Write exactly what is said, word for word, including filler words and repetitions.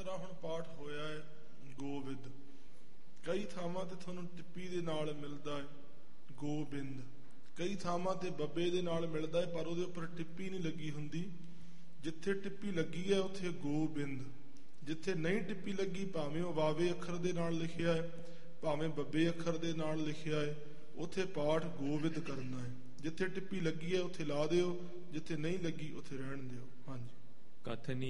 ਤਰ੍ਹਾਂ ਹੁਣ ਪਾਠ ਹੋਇਆ ਹੈ ਗੋਬਿੰਦ, ਕਈ ਥਾਵਾਂ ਤੇ ਤੁਹਾਨੂੰ ਟਿੱਪੀ ਦੇ ਨਾਲ ਮਿਲਦਾ ਹੈ ਗੋਬਿੰਦ, ਕਈ ਥਾਵਾਂ ਤੇ ਬੱਬੇ ਦੇ ਨਾਲ ਮਿਲਦਾ ਹੈ ਪਰ ਉਹਦੇ ਉੱਪਰ ਟਿੱਪੀ ਨਹੀਂ ਲੱਗੀ ਹੁੰਦੀ। ਜਿੱਥੇ ਟਿੱਪੀ ਲੱਗੀ ਹੈ ਉੱਥੇ ਗੋਬਿੰਦ, ਜਿੱਥੇ ਨਹੀਂ ਟਿੱਪੀ ਲੱਗੀ ਭਾਵੇਂ ਉਹ ਵਾਵੇ ਅੱਖਰ ਦੇ ਨਾਲ ਲਿਖਿਆ ਹੈ ਭਾਵੇਂ ਬੱਬੇ ਅੱਖਰ ਦੇ ਨਾਲ ਲਿਖਿਆ ਹੈ, ਉੱਥੇ ਪਾਠ ਗੋਬਿੰਦ ਕਰਨਾ ਹੈ। ਜਿੱਥੇ ਟਿੱਪੀ ਲੱਗੀ ਹੈ ਉੱਥੇ ਲਾ ਦਿਓ, ਜਿੱਥੇ ਨਹੀਂ ਲੱਗੀ ਉੱਥੇ ਰਹਿਣ ਦਿਓ। ਹਾਂਜੀ। ਕਥਨੀ